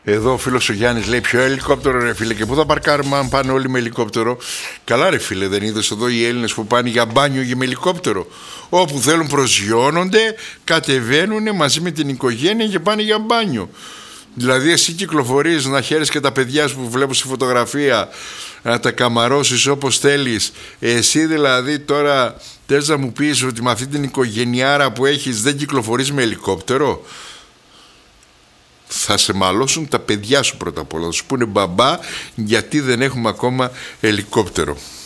Εδώ ο φίλος ο Γιάννης λέει: ποιο ελικόπτερο, ρε φίλε, και πού θα παρκάρουμε αν πάνε όλοι με ελικόπτερο? Καλά, ρε φίλε, δεν είδες εδώ οι Έλληνες που πάνε για μπάνιο και με ελικόπτερο? Όπου θέλουν προσγειώνονται, κατεβαίνουν μαζί με την οικογένεια και πάνε για μπάνιο. Δηλαδή, εσύ κυκλοφορείς να χαίρεις και τα παιδιά σου που βλέπω στη φωτογραφία, να τα καμαρώσεις όπως θέλεις. Εσύ δηλαδή τώρα θες να μου πεις ότι με αυτή την οικογενειάρα που έχεις δεν κυκλοφορείς με ελικόπτερο? Θα σε μαλώσουν τα παιδιά σου πρώτα απ' όλα. Θα σου πούνε: μπαμπά, γιατί δεν έχουμε ακόμα ελικόπτερο?